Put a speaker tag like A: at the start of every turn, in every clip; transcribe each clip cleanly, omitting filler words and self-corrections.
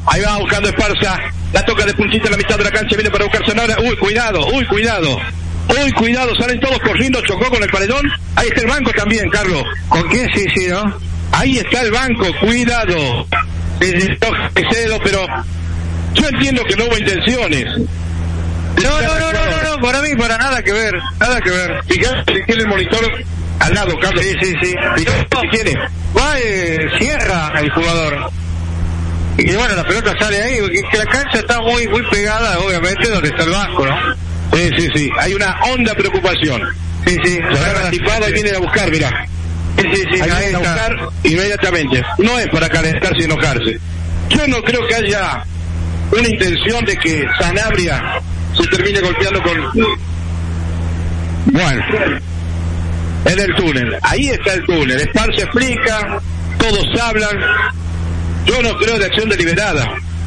A: Ahí va buscando Esparza. La toca de puntita en la mitad de la cancha. Viene para buscar Sanabria. Uy, cuidado. Salen todos corriendo. Chocó con el paredón. Ahí está el banco también, Carlos.
B: ¿Con quién? Sí, ¿no?
A: Ahí está el banco. Cuidado. Cedo, pero yo entiendo que no hubo intenciones.
B: No, para mí, para nada que ver.
A: Fíjate si tiene el monitor al lado, Carlos.
B: Sí.
A: Fíjate si tiene.
B: Va, cierra el jugador. Y bueno, la pelota sale ahí, que la cancha está muy pegada, obviamente, donde está el banco, ¿no?
A: Sí. Hay una honda preocupación.
B: Sí.
A: Se agarra antipado y vienen a buscar, mirá.
B: Sí.
A: Hay que ir a buscar inmediatamente. No es para calentarse y enojarse. Yo no creo que haya una intención de que Sanabria se termine golpeando con... Bueno, en el túnel. Ahí está el túnel. Esparza explica, todos hablan. Yo no creo de acción deliberada.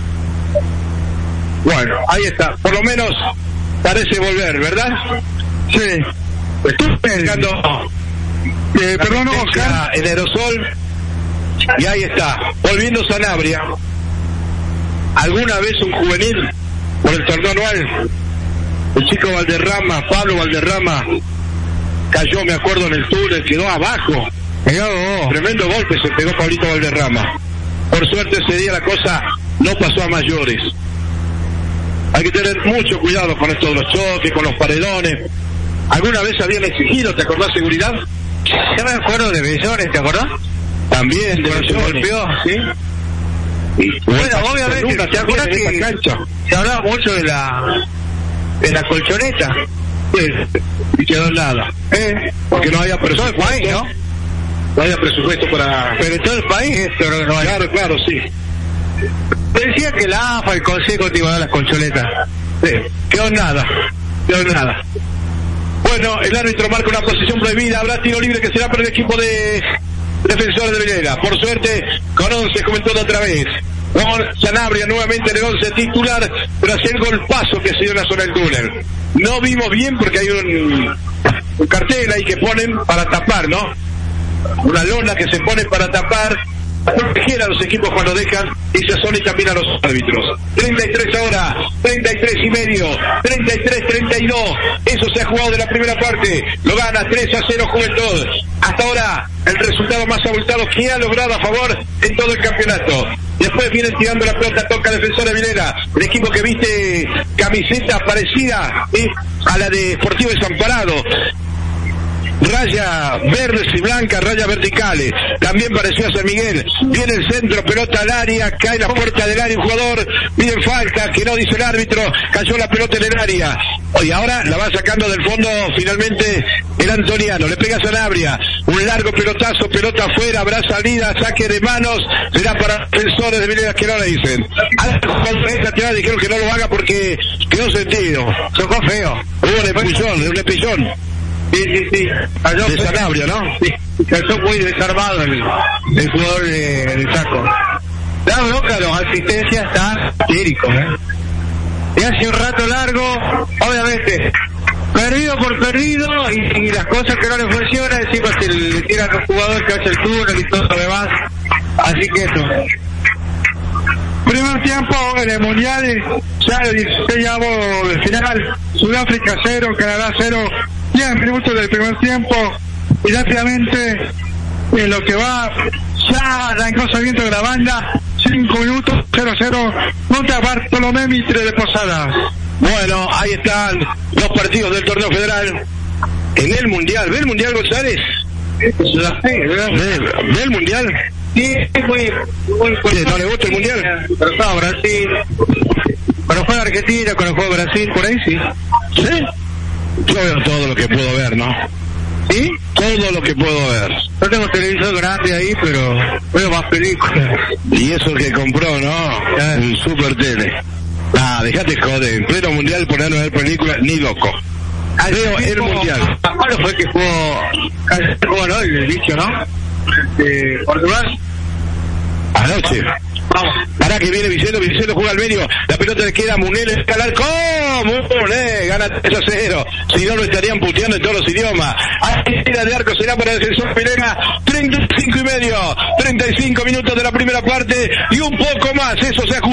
A: Bueno, ahí está. Por lo menos parece volver, ¿verdad?
B: Sí.
A: Estoy pensando...
B: perdón, Oscar.
A: El aerosol. Y ahí está. Volviendo Sanabria. ¿Alguna vez un juvenil por el torneo anual? El chico Valderrama, Pablo Valderrama, cayó, me acuerdo, en el túnel, quedó abajo. Tremendo golpe se pegó Pablito Valderrama. Por suerte ese día la cosa no pasó a mayores. Hay que tener mucho cuidado con esto de los choques, con los paredones. ¿Alguna vez habían exigido, te acordás, seguridad?
B: Ya me acuerdo de Bellones, ¿te acordás?
A: También, de
B: se golpeó, ¿sí?
A: Y,
B: bueno, obviamente, ¿te acuerdas que se hablaba mucho de la colchoneta?
A: Sí, y quedó en nada. Porque no había presupuesto.
B: Todo el país, ¿no?
A: No había presupuesto para...
B: Pero en todo el país esto no hay.
A: Claro, sí.
B: Decía que la AFA, el Consejo, te iba a dar las colchonetas.
A: Sí, quedó en nada. Bueno, el árbitro marca una posición prohibida. Habrá tiro libre que será para el equipo de Defensores de Villela. Por suerte, con 11 comentó otra vez. Con Sanabria nuevamente en el 11 titular, tras el golpazo que se dio en la zona del túnel. No vimos bien porque hay un cartel ahí que ponen para tapar, ¿no? Una lona que se pone para tapar, proteger a los equipos cuando dejan esa zona y también a los árbitros. 33 ahora, 33 y medio, 33-32. Eso se ha jugado de la primera parte. Lo gana 3-0 Juventud. Hasta ahora el resultado más abultado que ha logrado a favor en todo el campeonato. Después vienen tirando la pelota, toca Defensor de Villela, el equipo que viste camiseta parecida a la de Sportivo Desamparado. Raya verdes y blancas, rayas verticales. También pareció a San Miguel. Viene el centro, pelota al área, cae la puerta del área un jugador, piden falta, que no dice el árbitro, cayó la pelota en el área. Y ahora la va sacando del fondo finalmente el antoniano. Le pega a Sanabria, un largo pelotazo, pelota afuera, habrá salida, saque de manos, será para Defensores de Villela, que no le dicen. A la conferencia dijeron que no lo haga porque quedó sentido.
B: Chocó feo.
A: Hubo un epillón. Sí. Cayó de Sanabria, ¿no?
B: Sí. Cayó muy desarmado el jugador del Chaco. La bronca, los asistencias están histéricos, Y hace un rato largo, obviamente, perdido por perdido, y las cosas que no le funcionan, encima se le tiran a un jugador que hace el túnel y todo lo demás. Así que eso.
C: Primer tiempo en el Mundial, ya el 16 del final, Sudáfrica 0, Canadá 0, 10 minutos del primer tiempo, y rápidamente en lo que va, ya arrancó saliendo de la banda, 5 minutos, 0-0, contra Bartolomé Mitre de Posadas.
A: Bueno, ahí están los partidos del torneo federal en el Mundial. ¿Ve el Mundial, González? ¿Ve el Mundial?
B: Sí, muy
A: ¿No le gusta el Mundial?
B: Pero estaba Brasil, cuando fue Argentina, cuando fue Brasil, por ahí sí.
A: ¿Sí? Yo veo todo lo que puedo ver, ¿no?
B: ¿Sí?
A: Todo lo que puedo ver.
B: Yo tengo televisor grande ahí, pero veo más películas.
A: Y eso que compró, ¿no? Un super tele. Dejate joder, en pleno Mundial ponernos a ver películas, ni loco. Veo el Mundial.
B: ¿Cuándo fue que jugó, no? El bicho, ¿no? Portugal.
A: Anoche. Vamos. Para que viene Vicente juega al medio, la pelota le queda a Munel, escalar, ¿cómo? Munel gana 3-0, si no lo estarían puteando en todos los idiomas. Ahí tira de arco, será para el Defensor Villela, 35 y medio, 35 minutos de la primera parte y un poco más, eso se ha jugado.